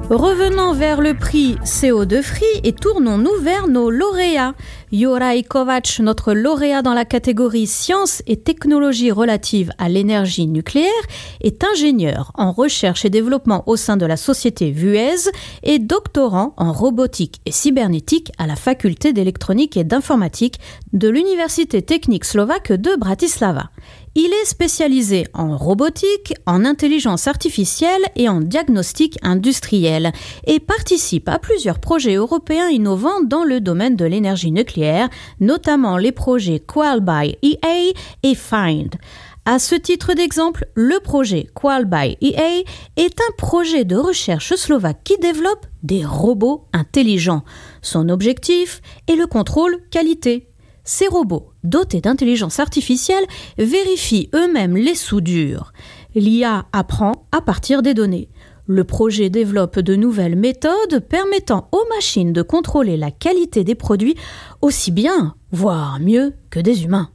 Revenons vers le prix CO2 Free et tournons-nous vers nos lauréats. Juraj Kovács, notre lauréat dans la catégorie Sciences et technologies relatives à l'énergie nucléaire, est ingénieur en recherche et développement au sein de la société Vuez et doctorant en robotique et cybernétique à la faculté d'électronique et d'informatique de l'Université technique slovaque de Bratislava. Il est spécialisé en robotique, en intelligence artificielle et en diagnostic industriel et participe à plusieurs projets européens innovants dans le domaine de l'énergie nucléaire, notamment les projets Qual by EA et FIND. À ce titre d'exemple, le projet Qual by EA est un projet de recherche slovaque qui développe des robots intelligents. Son objectif est le contrôle qualité. Ces robots, dotés d'intelligence artificielle, vérifient eux-mêmes les soudures. L'IA apprend à partir des données. Le projet développe de nouvelles méthodes permettant aux machines de contrôler la qualité des produits aussi bien, voire mieux, que des humains.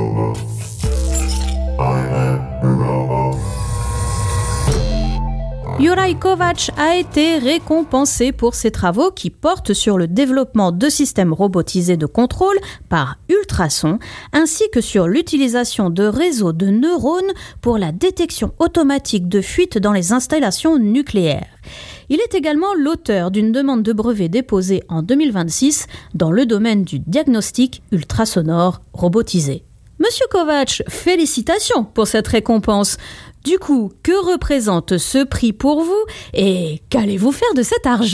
Juraj Kovács a été récompensé pour ses travaux qui portent sur le développement de systèmes robotisés de contrôle par ultrasons, ainsi que sur l'utilisation de réseaux de neurones pour la détection automatique de fuites dans les installations nucléaires. Il est également l'auteur d'une demande de brevet déposée en 2026 dans le domaine du diagnostic ultrasonore robotisé. Monsieur Kovács, félicitations pour cette récompense. Du coup, que représente ce prix pour vous et qu'allez-vous faire de cet argent ?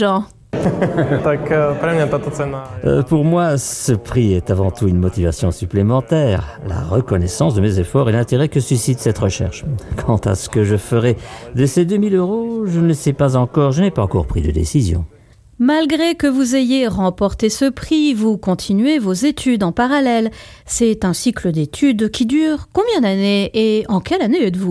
Pour moi, ce prix est avant tout une motivation supplémentaire, la reconnaissance de mes efforts et l'intérêt que suscite cette recherche. Quant à ce que je ferai de ces 2000 €, je ne le sais pas encore, je n'ai pas encore pris de décision. Malgré que vous ayez remporté ce prix, vous continuez vos études en parallèle. C'est un cycle d'études qui dure combien d'années et en quelle année êtes-vous ?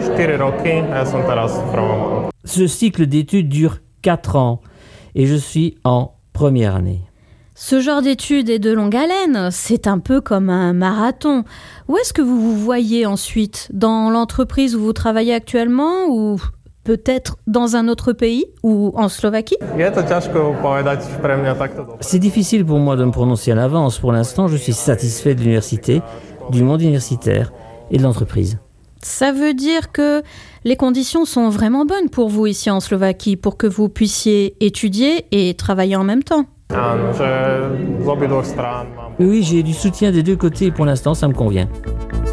Ce cycle d'études dure 4 ans et je suis en première année. Ce genre d'études est de longue haleine, c'est un peu comme un marathon. Où est-ce que vous vous voyez ensuite ? Dans l'entreprise où vous travaillez actuellement ou peut-être dans un autre pays ou en Slovaquie ? C'est difficile pour moi de me prononcer à l'avance. Pour l'instant, je suis satisfait de l'université, du monde universitaire et de l'entreprise. Ça veut dire que les conditions sont vraiment bonnes pour vous ici en Slovaquie pour que vous puissiez étudier et travailler en même temps. Oui, j'ai du soutien des deux côtés et pour l'instant, ça me convient.